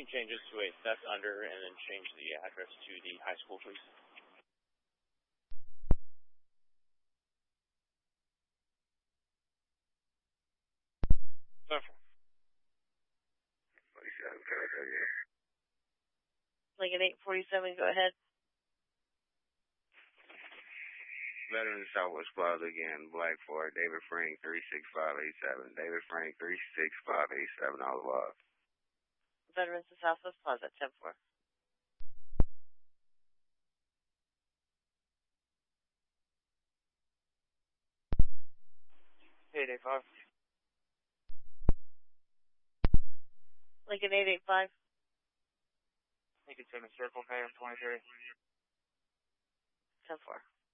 change this to a theft under and then change the address to the high school, please? Central. Lincoln 847, go ahead. Veteran Southwest Plaza again, Black Ford, David Frank, 36587. David Frank, 36587, all above. Veterans to Southwest Plaza, 10-4. Eight 5. Lincoln 885. Lincoln 7 Circle, KM 23. 10-4.